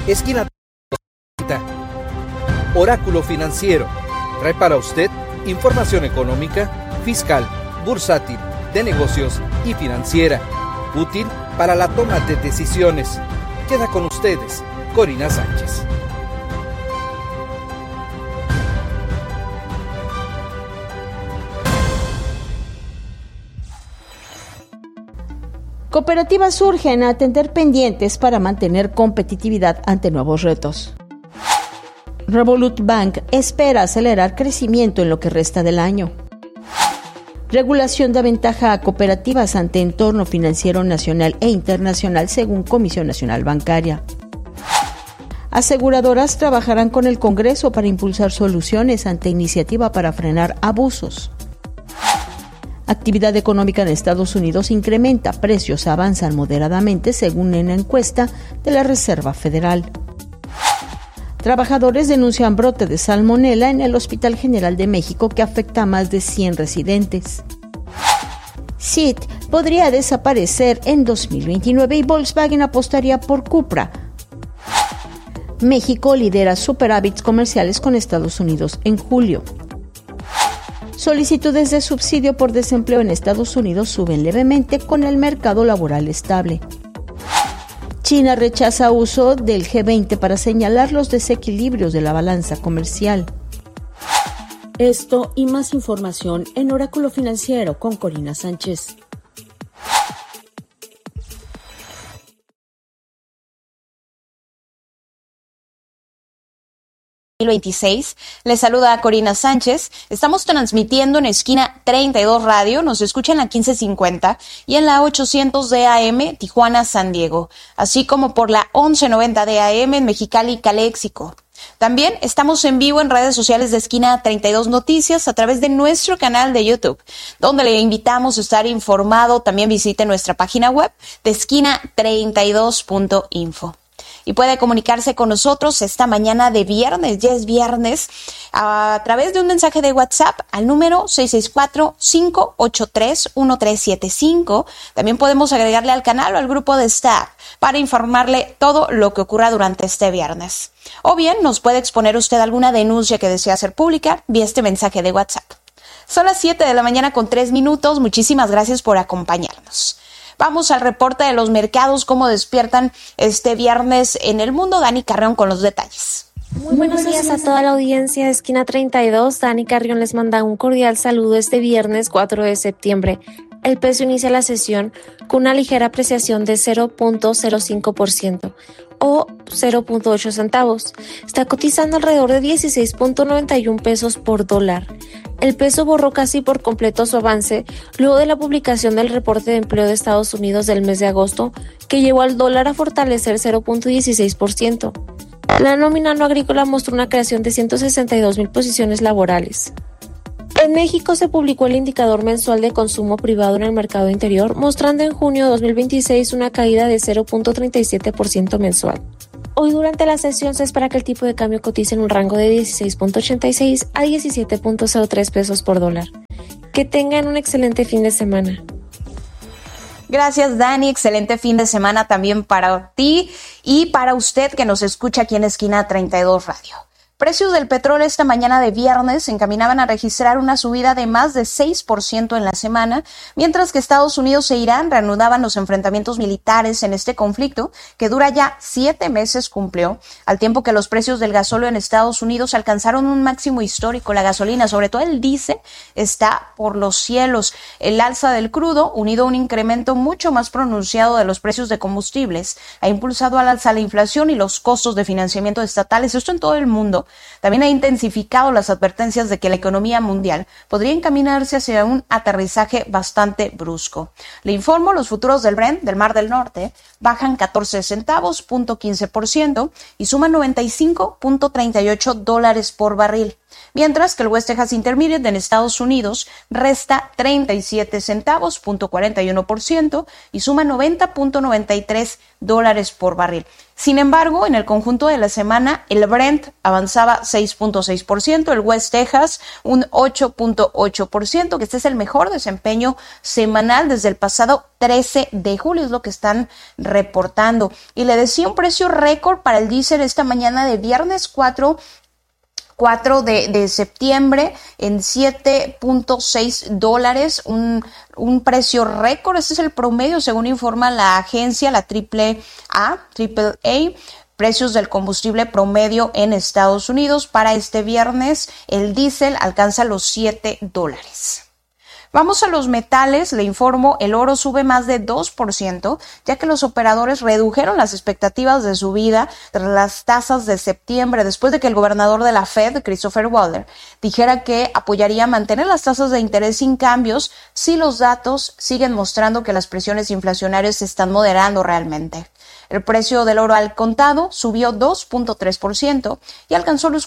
Esquina. Oráculo Financiero trae para usted información económica, fiscal, bursátil, de negocios y financiera, útil para la toma de decisiones. Queda con ustedes, Corina Sánchez. Cooperativas urgen a atender pendientes para mantener competitividad ante nuevos retos. Revolut Bank espera acelerar crecimiento en lo que resta del año. Regulación da ventaja a cooperativas ante entorno financiero nacional e internacional según Comisión Nacional Bancaria. Aseguradoras trabajarán con el Congreso para impulsar soluciones ante iniciativa para frenar abusos. Actividad económica en Estados Unidos incrementa, precios avanzan moderadamente según una encuesta de la Reserva Federal. Trabajadores denuncian brote de salmonela en el Hospital General de México que afecta a más de 100 residentes. SIT podría desaparecer en 2029 y Volkswagen apostaría por Cupra. México lidera superávits comerciales con Estados Unidos en julio. Solicitudes de subsidio por desempleo en Estados Unidos suben levemente con el mercado laboral estable. China rechaza uso del G20 para señalar los desequilibrios de la balanza comercial. Esto y más información en Oráculo Financiero con Corina Sánchez. Les saluda a Corina Sánchez. Estamos transmitiendo en Esquina 32 Radio, nos escuchan a 1550 y en la 800 de AM Tijuana, San Diego, así como por la 1190 de AM en Mexicali, Caléxico. También estamos en vivo en redes sociales de Esquina 32 Noticias a través de nuestro canal de YouTube, donde le invitamos a estar informado. También visite nuestra página web de esquina32.info. Y puede comunicarse con nosotros esta mañana de viernes, ya es viernes, a través de un mensaje de WhatsApp al número 664-583-1375. También podemos agregarle al canal o al grupo de staff para informarle todo lo que ocurra durante este viernes. O bien nos puede exponer usted alguna denuncia que desea hacer pública vía este mensaje de WhatsApp. Son las 7 de la mañana con 3 minutos. Muchísimas gracias por acompañarnos. Vamos al reporte de los mercados, cómo despiertan este viernes en el mundo. Dani Carrión con los detalles. Muy buenos días a toda la audiencia de Esquina 32. Dani Carrión les manda un cordial saludo este viernes 4 de septiembre. El peso inicia la sesión con una ligera apreciación de 0.05% o 0.8 centavos. Está cotizando alrededor de 16.91 pesos por dólar. El peso borró casi por completo su avance luego de la publicación del reporte de empleo de Estados Unidos del mes de agosto, que llevó al dólar a fortalecer 0.16%. La nómina no agrícola mostró una creación de 162,000 posiciones laborales. En México se publicó el indicador mensual de consumo privado en el mercado interior, mostrando en junio de 2026 una caída de 0.37% mensual. Hoy durante la sesión se espera que el tipo de cambio cotice en un rango de 16.86 a 17.03 pesos por dólar. Que tengan un excelente fin de semana. Gracias, Dani. Excelente fin de semana también para ti y para usted que nos escucha aquí en Esquina 32 Radio. Precios del petróleo esta mañana de viernes se encaminaban a registrar una subida de más de 6% en la semana, mientras que Estados Unidos e Irán reanudaban los enfrentamientos militares en este conflicto, que dura ya 7 meses cumplió, al tiempo que los precios del gasóleo en Estados Unidos alcanzaron un máximo histórico. La gasolina, sobre todo el diésel, está por los cielos. El alza del crudo, unido a un incremento mucho más pronunciado de los precios de combustibles, ha impulsado al alza la inflación y los costos de financiamiento estatales, esto en todo el mundo. También ha intensificado las advertencias de que la economía mundial podría encaminarse hacia un aterrizaje bastante brusco. Le informo, los futuros del Brent del Mar del Norte bajan 14 centavos, 0.15%, y suman $95.38 por barril. mientras que el West Texas Intermediate en Estados Unidos resta 37 centavos, 0.41%, y suma $90.93 por barril. Sin embargo, en el conjunto de la semana, el Brent avanzaba 6.6%, el West Texas un 8.8%, que este es el mejor desempeño semanal desde el pasado 13 de julio, es lo que están reportando. Y le decía un precio récord para el diésel esta mañana de viernes 4 de septiembre en $7.6, un precio récord. Este es el promedio según informa la agencia, la AAA, precios del combustible promedio en Estados Unidos. Para este viernes el diésel alcanza los $7. Vamos a los metales, le informo, el oro sube más de 2%, ya que los operadores redujeron las expectativas de subida tras las tasas de septiembre, después de que el gobernador de la Fed, Christopher Waller, dijera que apoyaría mantener las tasas de interés sin cambios si los datos siguen mostrando que las presiones inflacionarias se están moderando realmente. El precio del oro al contado subió 2.3% y alcanzó los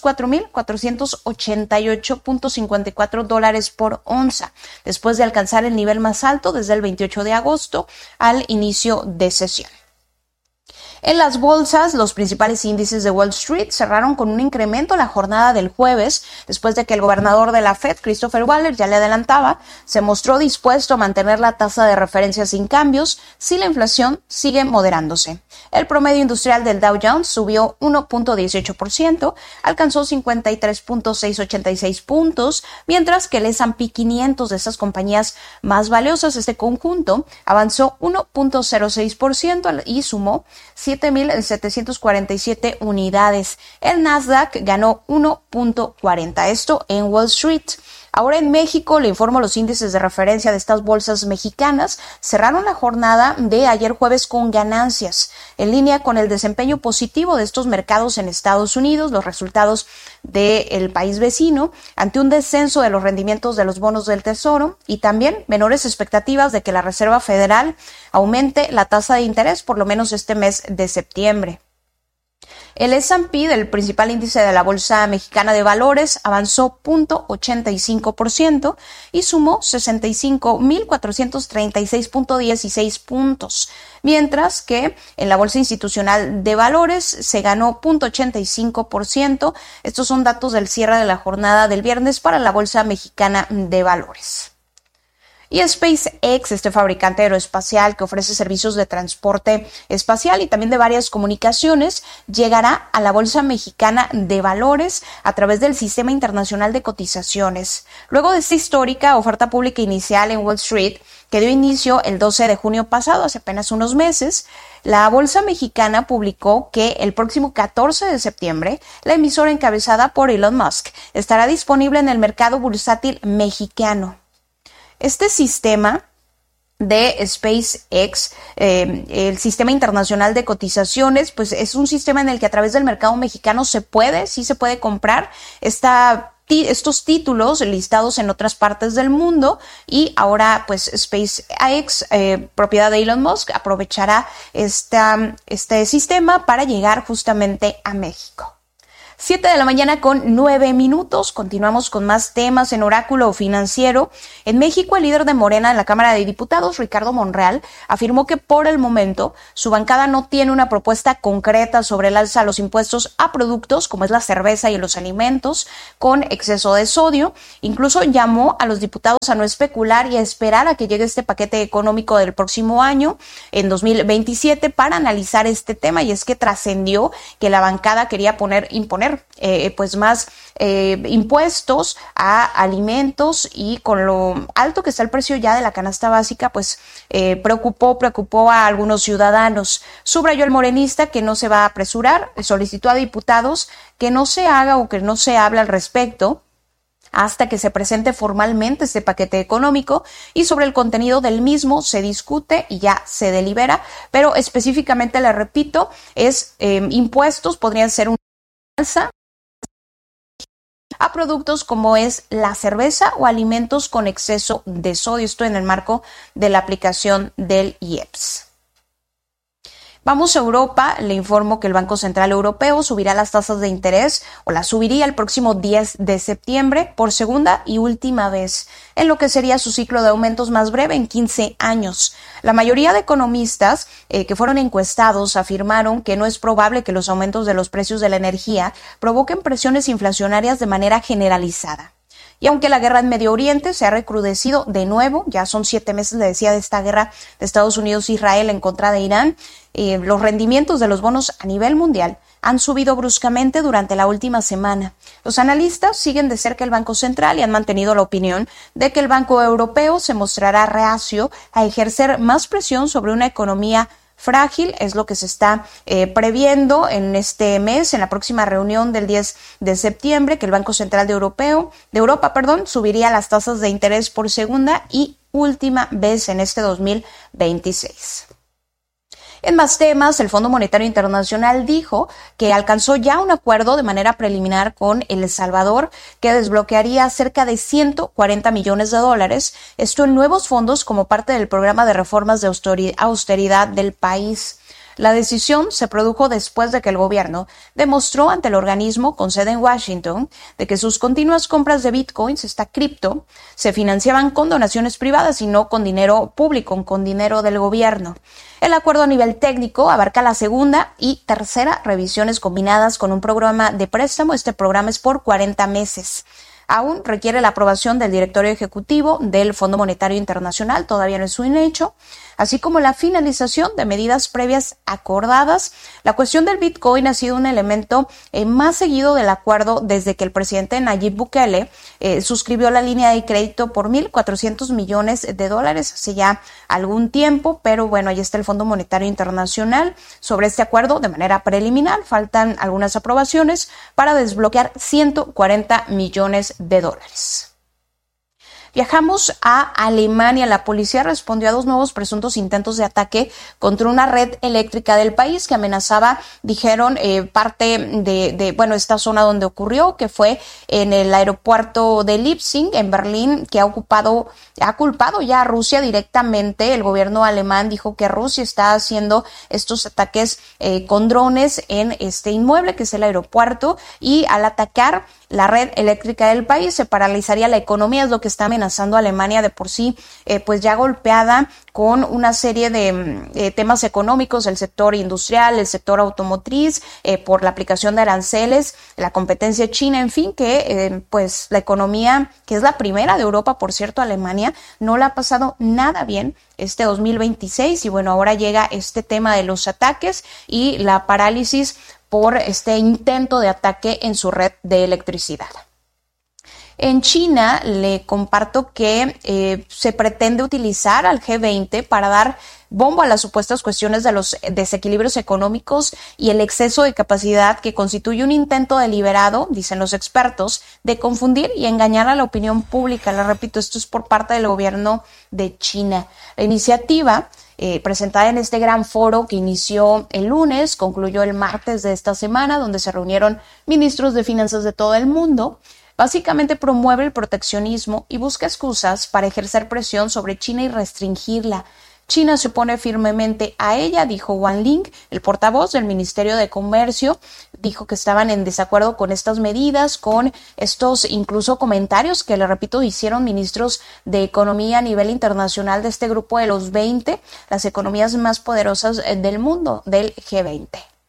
$4,488.54 por onza, después de alcanzar el nivel más alto desde el 28 de agosto al inicio de sesión. En las bolsas, los principales índices de Wall Street cerraron con un incremento la jornada del jueves, después de que el gobernador de la Fed, Christopher Waller, ya le adelantaba, se mostró dispuesto a mantener la tasa de referencia sin cambios si la inflación sigue moderándose. El promedio industrial del Dow Jones subió 1.18%, alcanzó 53.686 puntos, mientras que el S&P 500 de esas compañías más valiosas, este conjunto, avanzó 1.06% y sumó 7.747 unidades. El Nasdaq ganó 1.40%, esto en Wall Street. Ahora en México le informo los índices de referencia de estas bolsas mexicanas cerraron la jornada de ayer jueves con ganancias, en línea con el desempeño positivo de estos mercados en Estados Unidos, los resultados del país vecino, ante un descenso de los rendimientos de los bonos del Tesoro y también menores expectativas de que la Reserva Federal aumente la tasa de interés por lo menos este mes de septiembre. El S&P, del principal índice de la Bolsa Mexicana de Valores, avanzó 0.85% y sumó 65.436.16 puntos, mientras que en la Bolsa Institucional de Valores se ganó 0.85%. Estos son datos del cierre de la jornada del viernes para la Bolsa Mexicana de Valores. Y SpaceX, este fabricante aeroespacial que ofrece servicios de transporte espacial y también de varias comunicaciones, llegará a la Bolsa Mexicana de Valores a través del Sistema Internacional de Cotizaciones. Luego de esta histórica oferta pública inicial en Wall Street, que dio inicio el 12 de junio pasado, hace apenas unos meses, la Bolsa Mexicana publicó que el próximo 14 de septiembre, la emisora encabezada por Elon Musk estará disponible en el mercado bursátil mexicano. Este sistema de SpaceX, el Sistema Internacional de Cotizaciones, pues es un sistema en el que a través del mercado mexicano sí se puede comprar estos títulos listados en otras partes del mundo, y ahora pues SpaceX, propiedad de Elon Musk, aprovechará este sistema para llegar justamente a México. 7 de la mañana con 9 minutos. Continuamos con más temas en Oráculo Financiero. En México, el líder de Morena en la Cámara de Diputados, Ricardo Monreal, afirmó que por el momento su bancada no tiene una propuesta concreta sobre el alza a los impuestos a productos como es la cerveza y los alimentos con exceso de sodio. Incluso llamó a los diputados a no especular y a esperar a que llegue este paquete económico del próximo año, en 2027, para analizar este tema. Y es que trascendió que la bancada quería imponer más impuestos a alimentos, y con lo alto que está el precio ya de la canasta básica, pues preocupó a algunos ciudadanos. Subrayó el morenista que no se va a apresurar, solicitó a diputados que no se haga o que no se hable al respecto hasta que se presente formalmente este paquete económico, y sobre el contenido del mismo se discute y ya se delibera, pero específicamente, le repito, impuestos podrían ser un alza a productos como es la cerveza o alimentos con exceso de sodio, esto en el marco de la aplicación del IEPS. Vamos a Europa, le informo que el Banco Central Europeo subirá las tasas de interés o las subiría el próximo 10 de septiembre por segunda y última vez, en lo que sería su ciclo de aumentos más breve en 15 años. La mayoría de economistas que fueron encuestados afirmaron que no es probable que los aumentos de los precios de la energía provoquen presiones inflacionarias de manera generalizada. Y aunque la guerra en Medio Oriente se ha recrudecido de nuevo, ya son 7 meses, le decía, de esta guerra de Estados Unidos e Israel en contra de Irán, los rendimientos de los bonos a nivel mundial han subido bruscamente durante la última semana. Los analistas siguen de cerca el Banco Central y han mantenido la opinión de que el Banco Europeo se mostrará reacio a ejercer más presión sobre una economía frágil. Es lo que se está previendo en este mes, en la próxima reunión del 10 de septiembre, que el Banco Central de Europa subiría las tasas de interés por segunda y última vez en este 2026. En más temas, el Fondo Monetario Internacional dijo que alcanzó ya un acuerdo de manera preliminar con El Salvador que desbloquearía cerca de $140 millones, esto en nuevos fondos como parte del programa de reformas de austeridad del país. La decisión se produjo después de que el gobierno demostró ante el organismo con sede en Washington de que sus continuas compras de bitcoins, esta cripto, se financiaban con donaciones privadas y no con dinero público, con dinero del gobierno. El acuerdo a nivel técnico abarca la segunda y tercera revisiones combinadas con un programa de préstamo. Este programa es por 40 meses. Aún requiere la aprobación del directorio ejecutivo del Fondo Monetario Internacional, todavía no es un hecho, así como la finalización de medidas previas acordadas. La cuestión del Bitcoin ha sido un elemento más seguido del acuerdo desde que el presidente Nayib Bukele suscribió la línea de crédito por $1,400 millones hace ya algún tiempo, pero bueno, ahí está el Fondo Monetario Internacional sobre este acuerdo de manera preliminar. Faltan algunas aprobaciones para desbloquear $140 millones. Viajamos a Alemania. La policía respondió a 2 nuevos presuntos intentos de ataque contra una red eléctrica del país que amenazaba, dijeron, parte de esta zona donde ocurrió, que fue en el aeropuerto de Leipzig, en Berlín, que ha culpado ya a Rusia directamente. El gobierno alemán dijo que Rusia está haciendo estos ataques con drones en este inmueble, que es el aeropuerto, y al atacar la red eléctrica del país se paralizaría la economía. Es lo que está amenazando a Alemania, de por sí pues ya golpeada con una serie de temas económicos, el sector industrial, el sector automotriz, por la aplicación de aranceles, la competencia china, en fin, que pues la economía, que es la primera de Europa, por cierto, Alemania, no la ha pasado nada bien este 2026, y bueno, ahora llega este tema de los ataques y la parálisis por este intento de ataque en su red de electricidad. En China le comparto que se pretende utilizar al G20 para dar bombo a las supuestas cuestiones de los desequilibrios económicos y el exceso de capacidad que constituye un intento deliberado, dicen los expertos, de confundir y engañar a la opinión pública. Les repito, esto es por parte del gobierno de China. La iniciativa presentada en este gran foro que inició el lunes, concluyó el martes de esta semana, donde se reunieron ministros de finanzas de todo el mundo. Básicamente promueve el proteccionismo y busca excusas para ejercer presión sobre China y restringirla. China se opone firmemente a ella, dijo Wang Ling, el portavoz del Ministerio de Comercio. Dijo que estaban en desacuerdo con estas medidas, con estos incluso comentarios que, le repito, hicieron ministros de Economía a nivel internacional de este grupo de los 20, las economías más poderosas del mundo, del G20.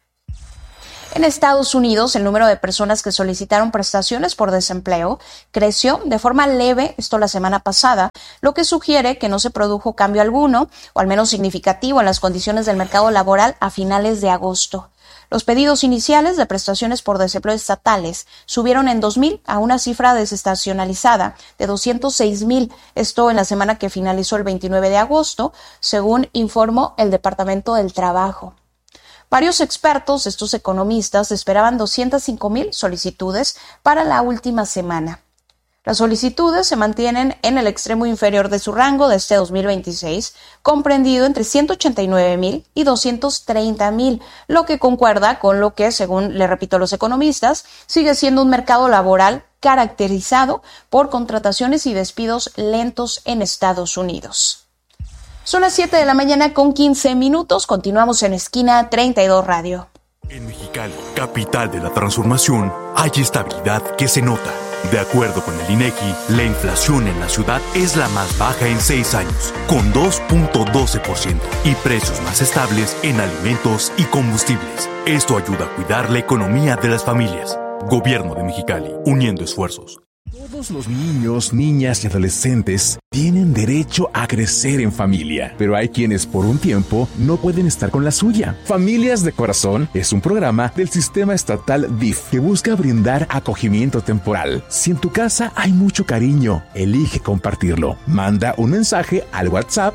En Estados Unidos, el número de personas que solicitaron prestaciones por desempleo creció de forma leve, esto la semana pasada, lo que sugiere que no se produjo cambio alguno, o al menos significativo, en las condiciones del mercado laboral a finales de agosto. Los pedidos iniciales de prestaciones por desempleo estatales subieron en 2,000 a una cifra desestacionalizada de 206,000, esto en la semana que finalizó el 29 de agosto, según informó el Departamento del Trabajo. Varios expertos, estos economistas, esperaban 205,000 solicitudes para la última semana. Las solicitudes se mantienen en el extremo inferior de su rango de este 2026, comprendido entre 189,000 y 230,000, lo que concuerda con lo que, según le repito los economistas, sigue siendo un mercado laboral caracterizado por contrataciones y despidos lentos en Estados Unidos. Son las 7 de la mañana con 15 minutos. Continuamos en Esquina 32 Radio. En Mexicali, capital de la transformación, hay estabilidad que se nota. De acuerdo con el INEGI, la inflación en la ciudad es la más baja en 6 años, con 2.12%, y precios más estables en alimentos y combustibles. Esto ayuda a cuidar la economía de las familias. Gobierno de Mexicali, uniendo esfuerzos. Todos los niños, niñas y adolescentes tienen derecho a crecer en familia, pero hay quienes por un tiempo no pueden estar con la suya. Familias de Corazón es un programa del sistema estatal DIF que busca brindar acogimiento temporal. Si en tu casa hay mucho cariño, elige compartirlo. Manda un mensaje al WhatsApp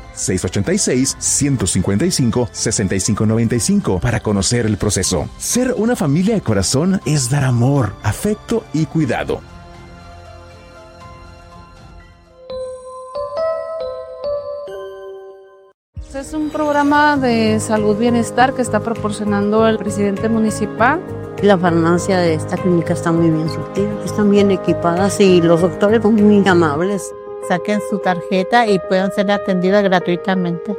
686-155-6595 para conocer el proceso. Ser una familia de corazón es dar amor, afecto y cuidado. Es un programa de salud bienestar que está proporcionando el presidente municipal. La farmacia de esta clínica está muy bien surtida, están bien equipadas y los doctores son muy amables. Saquen su tarjeta y puedan ser atendidas gratuitamente.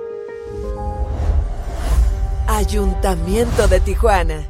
Ayuntamiento de Tijuana.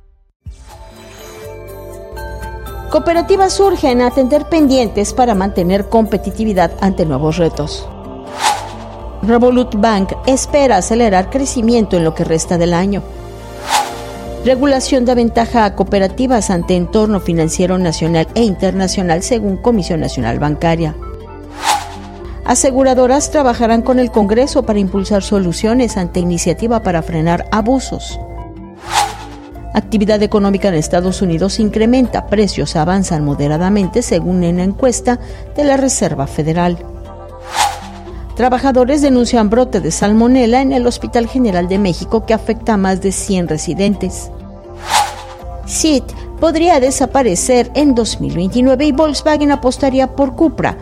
Cooperativas urgen atender pendientes para mantener competitividad ante nuevos retos. Revolut Bank espera acelerar crecimiento en lo que resta del año. Regulación da ventaja a cooperativas ante entorno financiero nacional e internacional según Comisión Nacional Bancaria. Aseguradoras trabajarán con el Congreso para impulsar soluciones ante iniciativa para frenar abusos. Actividad económica en Estados Unidos incrementa, precios avanzan moderadamente según una encuesta de la Reserva Federal. Trabajadores denuncian brote de salmonela en el Hospital General de México que afecta a más de 100 residentes. SIT podría desaparecer en 2029 y Volkswagen apostaría por Cupra.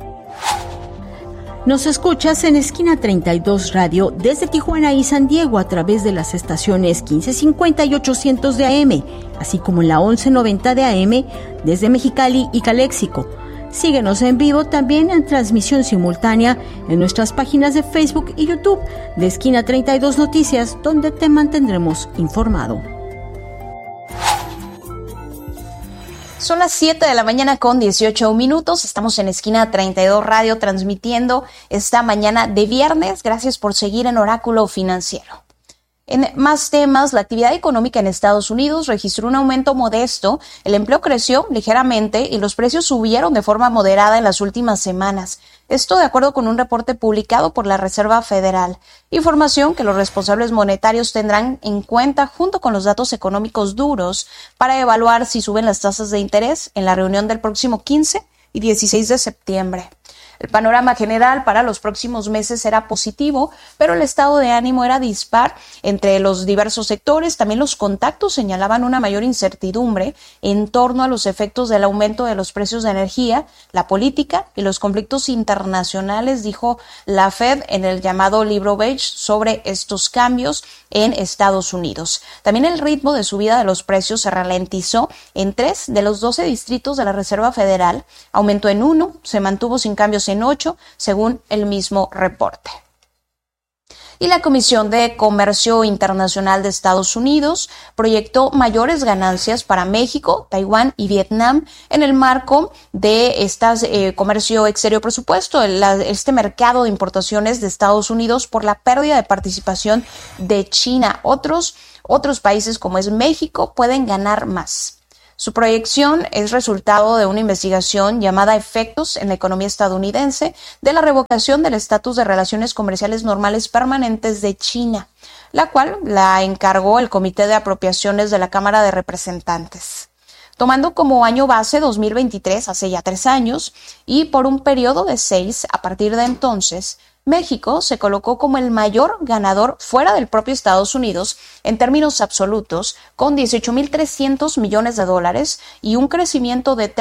Nos escuchas en Esquina 32 Radio desde Tijuana y San Diego a través de las estaciones 1550 y 800 de AM, así como en la 1190 de AM desde Mexicali y Caléxico. Síguenos en vivo también en transmisión simultánea en nuestras páginas de Facebook y YouTube de Esquina 32 Noticias, donde te mantendremos informado. Son las 7 de la mañana con 18 minutos. Estamos en Esquina 32 Radio transmitiendo esta mañana de viernes. Gracias por seguir en Oráculo Financiero. En más temas, la actividad económica en Estados Unidos registró un aumento modesto, el empleo creció ligeramente y los precios subieron de forma moderada en las últimas semanas. Esto de acuerdo con un reporte publicado por la Reserva Federal. Información que los responsables monetarios tendrán en cuenta junto con los datos económicos duros para evaluar si suben las tasas de interés en la reunión del próximo 15 y 16 de septiembre. El panorama general para los próximos meses era positivo, pero el estado de ánimo era dispar entre los diversos sectores. También los contactos señalaban una mayor incertidumbre en torno a los efectos del aumento de los precios de energía, la política y los conflictos internacionales, dijo la Fed en el llamado libro beige sobre estos cambios en Estados Unidos. También el ritmo de subida de los precios se ralentizó en 3 de los 12 distritos de la Reserva Federal, aumentó en 1, se mantuvo sin cambios en 8, según el mismo reporte. Y la Comisión de Comercio Internacional de Estados Unidos proyectó mayores ganancias para México, Taiwán y Vietnam en el marco de comercio exterior presupuesto, este mercado de importaciones de Estados Unidos por la pérdida de participación de China. Otros países como es México pueden ganar más. Su proyección es resultado de una investigación llamada Efectos en la economía estadounidense de la revocación del estatus de relaciones comerciales normales permanentes de China, la cual la encargó el Comité de Apropiaciones de la Cámara de Representantes. Tomando como año base 2023, hace ya 3 años, y por un periodo de 6 a partir de entonces, México se colocó como el mayor ganador fuera del propio Estados Unidos en términos absolutos, con $18,300 millones y un crecimiento de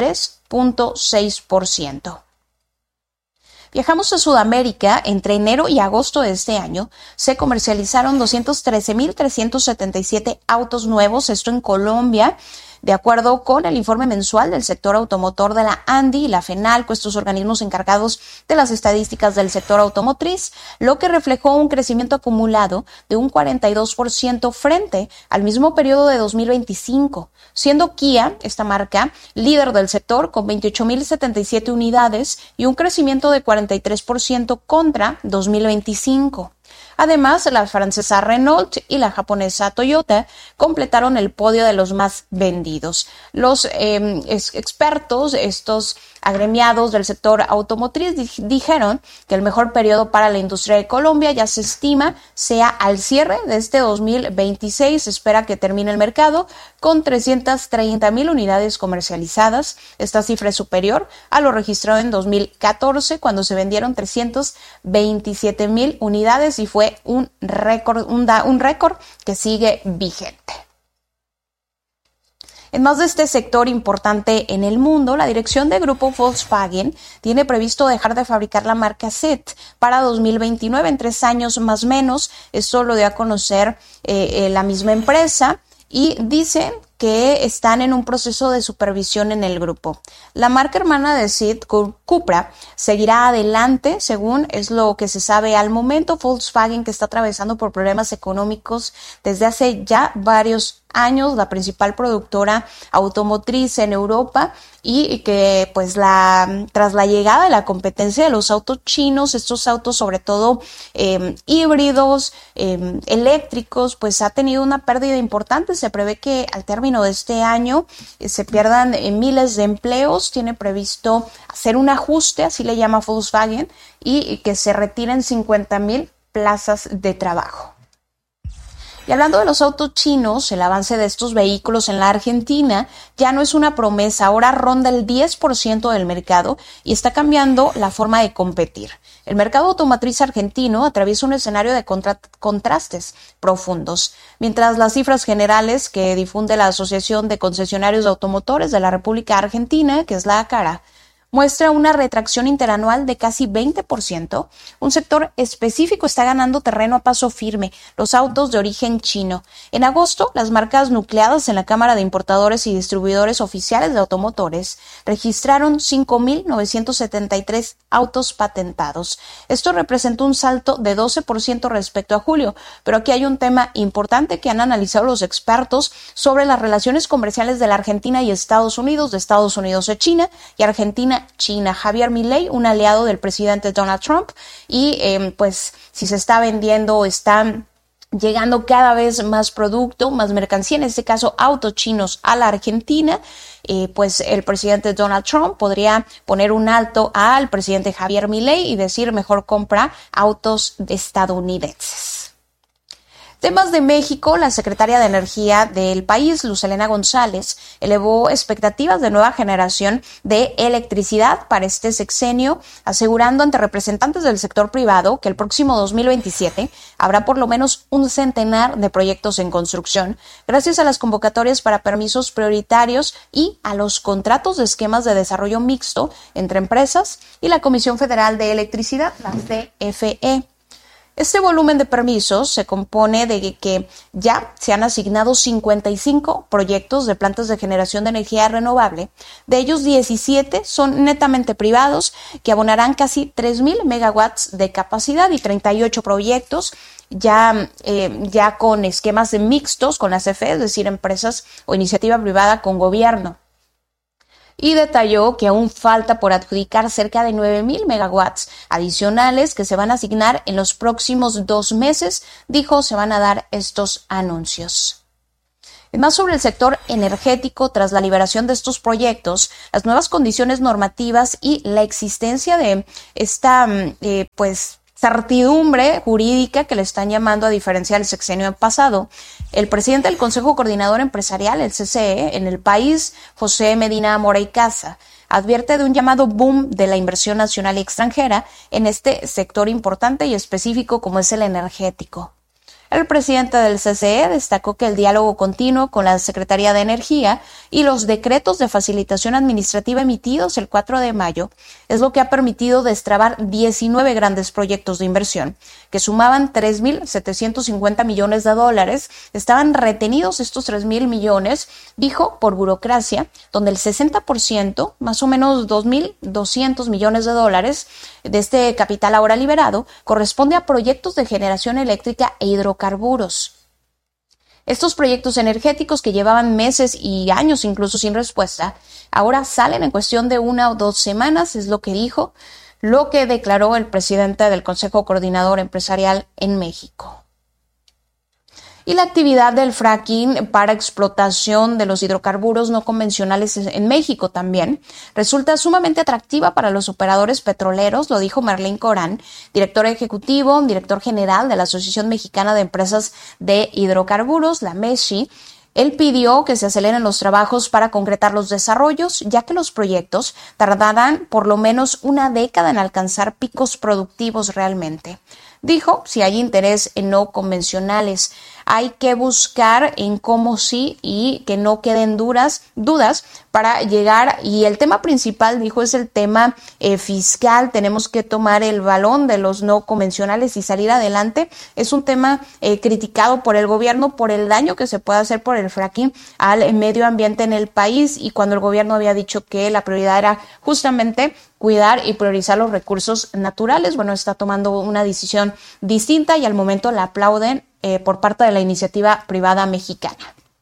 3.6%. Viajamos a Sudamérica. Entre enero y agosto de este año se comercializaron 213,377 autos nuevos, esto en Colombia, De acuerdo con el informe mensual del sector automotor de la ANDI y la FENALCO, estos organismos encargados de las estadísticas del sector automotriz, lo que reflejó un crecimiento acumulado de un 42% frente al mismo periodo de 2025, siendo Kia, esta marca, líder del sector con 28,077 unidades y un crecimiento de 43% contra 2025. Además, la francesa Renault y la japonesa Toyota completaron el podio de los más vendidos. Los expertos, estos agremiados del sector automotriz, dijeron que el mejor periodo para la industria de Colombia ya se estima sea al cierre de este 2026. Se espera que termine el mercado con 330,000 unidades comercializadas. Esta cifra es superior a lo registrado en 2014, cuando se vendieron 327,000 unidades y fue un récord que sigue vigente. En más de este sector importante en el mundo, la dirección de grupo Volkswagen tiene previsto dejar de fabricar la marca Seat para 2029, en 3 años más o menos. Esto lo dio a conocer la misma empresa y dicen que están en un proceso de supervisión en el grupo. La marca hermana de Seat, Cupra, seguirá adelante, según es lo que se sabe al momento. Volkswagen, que está atravesando por problemas económicos desde hace ya varios años, la principal productora automotriz en Europa, y que pues tras la llegada de la competencia de los autos chinos, estos autos sobre todo híbridos, eléctricos, pues ha tenido una pérdida importante. Se prevé que al término de este año se pierdan miles de empleos. Tiene previsto hacer un ajuste, así le llama Volkswagen, y que se retiren 50,000 plazas de trabajo. Y hablando de los autos chinos, el avance de estos vehículos en la Argentina ya no es una promesa, ahora ronda el 10% del mercado y está cambiando la forma de competir. El mercado automotriz argentino atraviesa un escenario de contrastes profundos. Mientras las cifras generales que difunde la Asociación de Concesionarios de Automotores de la República Argentina, que es la ACARA, muestra una retracción interanual de casi 20%, un sector específico está ganando terreno a paso firme, los autos de origen chino. En agosto, las marcas nucleadas en la Cámara de Importadores y Distribuidores Oficiales de Automotores registraron 5,973 autos patentados. Esto representó un salto de 12% respecto a julio, pero aquí hay un tema importante que han analizado los expertos sobre las relaciones comerciales de la Argentina y Estados Unidos, de Estados Unidos y China, y Argentina China. Javier Milei, un aliado del presidente Donald Trump, y pues si se está vendiendo, están llegando cada vez más producto, más mercancía, en este caso autos chinos a la Argentina, pues el presidente Donald Trump podría poner un alto al presidente Javier Milei y decir mejor compra autos estadounidenses. Temas de México, la secretaria de Energía del país, Luz Helena González, elevó expectativas de nueva generación de electricidad para este sexenio, asegurando ante representantes del sector privado que el próximo 2027 habrá por lo menos un centenar de proyectos en construcción, gracias a las convocatorias para permisos prioritarios y a los contratos de esquemas de desarrollo mixto entre empresas y la Comisión Federal de Electricidad, la CFE. Este volumen de permisos se compone de que ya se han asignado 55 proyectos de plantas de generación de energía renovable. De ellos, 17 son netamente privados, que abonarán casi 3,000 megawatts de capacidad, y 38 proyectos ya con esquemas de mixtos con la CFE, es decir, empresas o iniciativa privada con gobierno. Y detalló que aún falta por adjudicar cerca de 9,000 megawatts adicionales que se van a asignar en los próximos 2 meses, dijo, se van a dar estos anuncios. Más sobre el sector energético, tras la liberación de estos proyectos, las nuevas condiciones normativas y la existencia de esta, certidumbre jurídica que le están llamando a diferencia del sexenio pasado. El presidente del Consejo Coordinador Empresarial, el CCE, en el país, José Medina Mora y Casa, advierte de un llamado boom de la inversión nacional y extranjera en este sector importante y específico como es el energético. El presidente del CCE destacó que el diálogo continuo con la Secretaría de Energía y los decretos de facilitación administrativa emitidos el 4 de mayo es lo que ha permitido destrabar 19 grandes proyectos de inversión que sumaban 3.750 millones de dólares. Estaban retenidos estos 3.000 millones, dijo, por burocracia, donde el 60%, más o menos 2.200 millones de dólares de este capital ahora liberado, corresponde a proyectos de generación eléctrica e hidrocarburos. Estos proyectos energéticos que llevaban meses y años incluso sin respuesta, ahora salen en cuestión de 1 o 2 semanas, es lo que dijo, lo que declaró el presidente del Consejo Coordinador Empresarial en México. Y la actividad del fracking para explotación de los hidrocarburos no convencionales en México también resulta sumamente atractiva para los operadores petroleros, lo dijo Merlín Corán, director ejecutivo, director general de la Asociación Mexicana de Empresas de Hidrocarburos, la MESHI. Él pidió que se aceleren los trabajos para concretar los desarrollos, ya que los proyectos tardarán por lo menos 1 década en alcanzar picos productivos realmente. Dijo, si hay interés en no convencionales, hay que buscar en cómo sí y que no queden dudas para llegar. Y el tema principal, dijo, es el tema fiscal. Tenemos que tomar el balón de los no convencionales y salir adelante. Es un tema criticado por el gobierno por el daño que se puede hacer por el fracking al medio ambiente en el país, y cuando el gobierno había dicho que la prioridad era justamente cuidar y priorizar los recursos naturales, bueno, está tomando una decisión distinta y al momento la aplauden por parte de la iniciativa privada mexicana.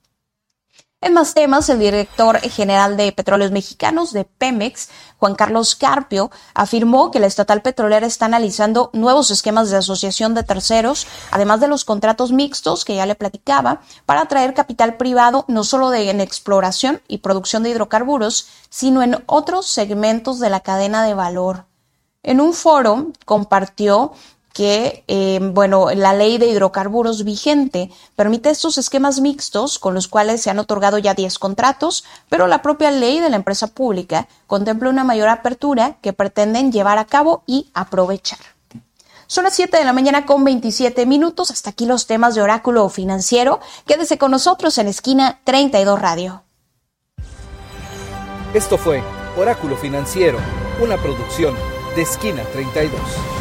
En más temas, el director general de Petróleos Mexicanos de Pemex, Juan Carlos Carpio, afirmó que la estatal petrolera está analizando nuevos esquemas de asociación de terceros, además de los contratos mixtos que ya le platicaba, para atraer capital privado no solo en exploración y producción de hidrocarburos, sino en otros segmentos de la cadena de valor. En un foro compartió que la ley de hidrocarburos vigente permite estos esquemas mixtos con los cuales se han otorgado ya 10 contratos, pero la propia ley de la empresa pública contempla una mayor apertura que pretenden llevar a cabo y aprovechar. Son las 7 de la mañana con 27 minutos. Hasta aquí los temas de Oráculo Financiero. Quédese con nosotros en Esquina 32 Radio. Esto fue Oráculo Financiero, una producción de Esquina 32.